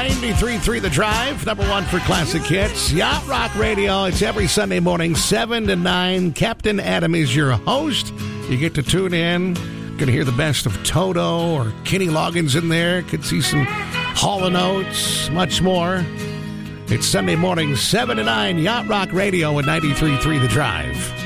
93.3 The Drive, number one for classic hits. Yacht Rock Radio. It's every Sunday morning, 7 to 9. Captain Adam is your host. You get to tune in. Going to hear the best of Toto or Kenny Loggins in there. Could see some Hall & Oates, much more. It's Sunday morning, 7 to 9. Yacht Rock Radio at 93.3 The Drive.